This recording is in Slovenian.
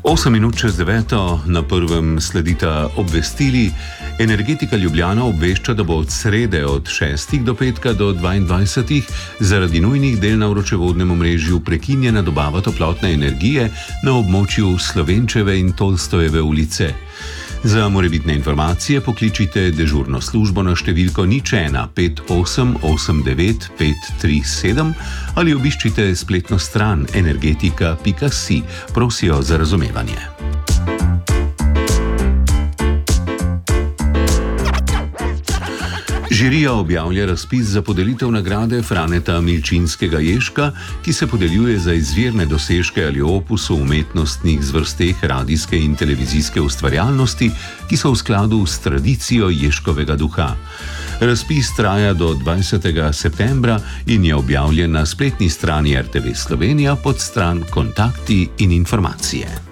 8 minut čez 9. Na prvem sledita obvestili. Energetika Ljubljana obvešča, da bo od srede od 6. do petka do 22. zaradi nujnih del na vročevodnem omrežju prekinjena dobava toplotne energije na območju Slovenčeve in Tolstojeve ulice. Za morebitne informacije pokličite dežurno službo na številko 01 5889 537 ali obiščite spletno stran energetika.si. Prosijo za razumevanje. Žirija objavlja razpis za podelitev nagrade Franeta Milčinskega Ježka, ki se podeljuje za izvirne dosežke ali opus v umetnostnih zvrsteh radijske in televizijske ustvarjalnosti, ki so v skladu s tradicijo Ježkovega duha. Razpis traja do 20. septembra in je objavljen na spletni strani RTV Slovenija pod stran Kontakti in informacije.